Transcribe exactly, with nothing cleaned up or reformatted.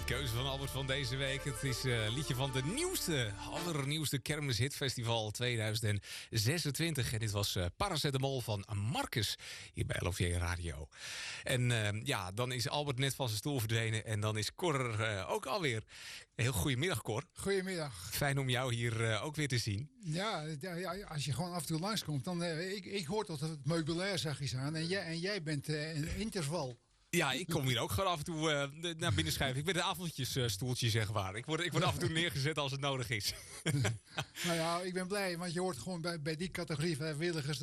Keuze van Albert van deze week. Het is een uh, liedje van de nieuwste, allernieuwste Kermishitfestival tweeduizend zesentwintig. En dit was uh, Paracetamol van Marcus hier bij L O V J Radio. En uh, ja, dan is Albert net van zijn stoel verdwenen. En dan is Cor er uh, ook alweer. Heel goedemiddag, Cor. Goedemiddag. Fijn om jou hier uh, ook weer te zien. Ja, ja, als je gewoon af en toe langskomt, dan uh, ik, ik hoor tot het meubilair zachtjes aan. En jij, en jij bent uh, een interval. Ja, ik kom hier ook gewoon af en toe uh, naar binnen schuiven. Ik ben de avondjesstoeltje, uh, zeg maar. Ik word, ik word af en toe neergezet als het nodig is. Nou ja, ik ben blij, want je hoort gewoon bij, bij die categorie vrijwilligers